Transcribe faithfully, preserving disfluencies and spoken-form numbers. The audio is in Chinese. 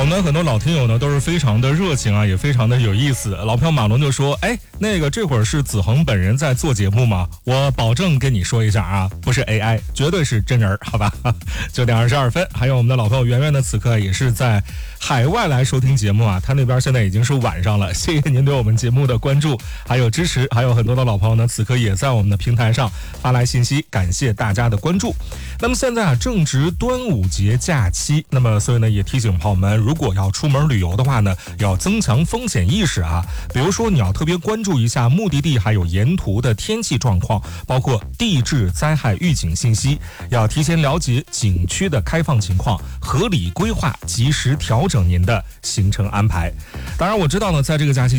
我们很多老听友呢都是非常的热情啊，也非常的有意思。老朋友马龙就说，哎，那个这会儿是子恒本人在做节目吗？我保证跟你说一下啊，不是 A I， 绝对是真人，好吧？九点二十二分。还有我们的老朋友圆圆呢，此刻也是在海外来收听节目啊，他那边现在已经是晚上了。谢谢您对我们节目的关注还有支持，还有很多的老朋友呢，此刻也在我们的平台上发来信息，感谢大家的关注。那么现在啊，正值端午节假期，那么所以呢，也提醒朋友们，如果要出门旅游的话呢，要增强风险意识啊。比如说，你要特别关注一下目的地还有沿途的天气状况，包括地质灾害预警信息，要提前了解景区的开放情况，合理规划，及时调整您的行程安排。当然，我知道呢，在这个假期